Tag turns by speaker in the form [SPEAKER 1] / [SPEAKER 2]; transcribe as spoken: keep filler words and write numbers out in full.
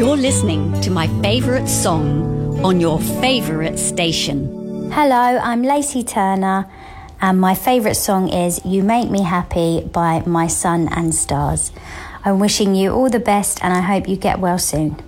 [SPEAKER 1] You're listening to my favourite song on your favourite station.
[SPEAKER 2] Hello, I'm Lacey Turner, and my favourite song is You Make Me Happy by My Sun and Stars. I'm wishing you all the best, and I hope you get well soon.